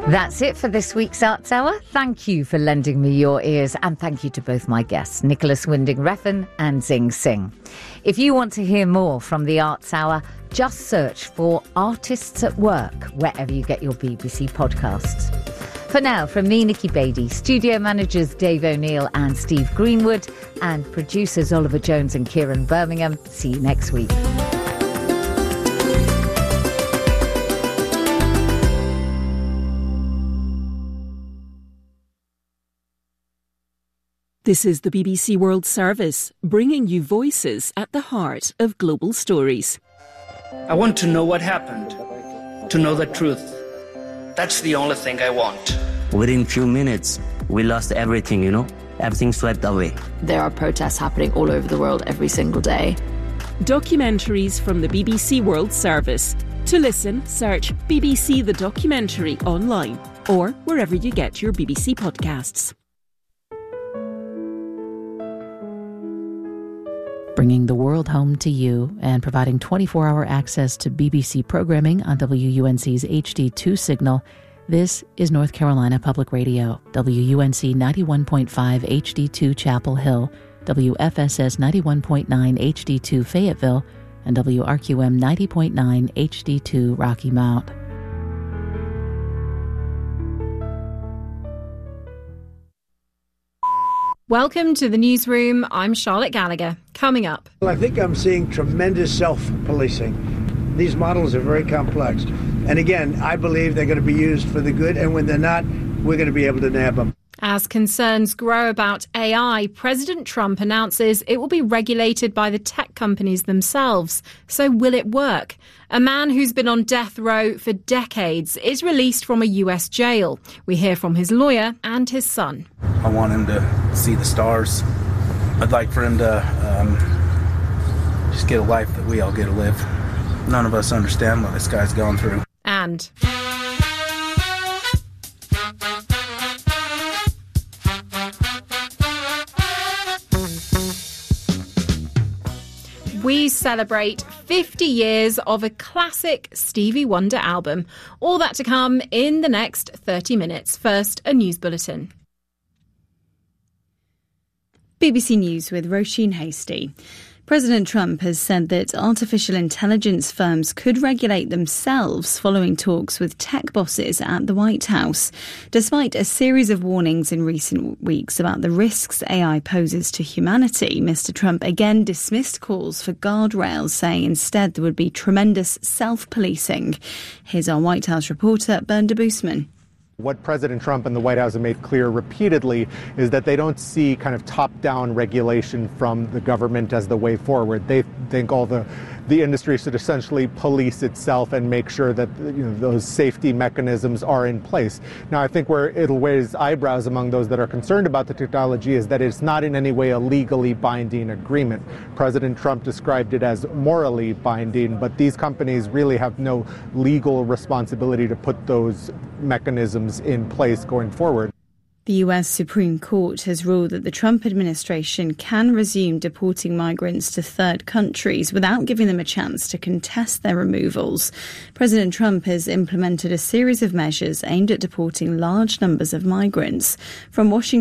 That's it for this week's Arts Hour. Thank you for lending me your ears, and thank you to both my guests, Nicholas Winding Refn and Xing Tsing. If you want to hear more from the Arts Hour, just search for Artists at Work wherever you get your BBC podcasts. For now, from me, Nikki Beattie, studio managers Dave O'Neill and Steve Greenwood, and producers Oliver Jones and Kieran Birmingham, see you next week. This is the BBC World Service, bringing you voices at the heart of global stories. I want to know what happened, to know the truth. That's the only thing I want. Within few minutes, we lost everything, Everything swept away. There are protests happening all over the world every single day. Documentaries from the BBC World Service. To listen, search BBC The Documentary online or wherever you get your BBC podcasts. Bringing the world home to you and providing 24-hour access to BBC programming on WUNC's HD2 signal. This is North Carolina Public Radio, WUNC 91.5 HD2 Chapel Hill, WFSS 91.9 HD2 Fayetteville, and WRQM 90.9 HD2 Rocky Mount. Welcome to the newsroom. I'm Charlotte Gallagher. Coming up. Well, I think I'm seeing tremendous self-policing. These models are very complex. And again, I believe they're going to be used for the good. And when they're not, we're going to be able to nab them. As concerns grow about AI, President Trump announces it will be regulated by the tech companies themselves. So will it work? A man who's been on death row for decades is released from a US jail. We hear from his lawyer and his son. I want him to see the stars. I'd like for him to just get a life that we all get to live. None of us understand what this guy's gone through. And we celebrate 50 years of a classic Stevie Wonder album. All that to come in the next 30 minutes. First, a news bulletin. BBC News with Roisin Hastie. President Trump has said that artificial intelligence firms could regulate themselves following talks with tech bosses at the White House. Despite a series of warnings in recent weeks about the risks AI poses to humanity, Mr. Trump again dismissed calls for guardrails, saying instead there would be tremendous self-policing. Here's our White House reporter, Bernd de Boosman. What President Trump and the White House have made clear repeatedly is that they don't see kind of top-down regulation from the government as the way forward. They think all the industry should essentially police itself and make sure that those safety mechanisms are in place. Now, I think where it'll raise eyebrows among those that are concerned about the technology is that it's not in any way a legally binding agreement. President Trump described it as morally binding, but these companies really have no legal responsibility to put those mechanisms in place going forward. The US Supreme Court has ruled that the Trump administration can resume deporting migrants to third countries without giving them a chance to contest their removals. President Trump has implemented a series of measures aimed at deporting large numbers of migrants. From Washington.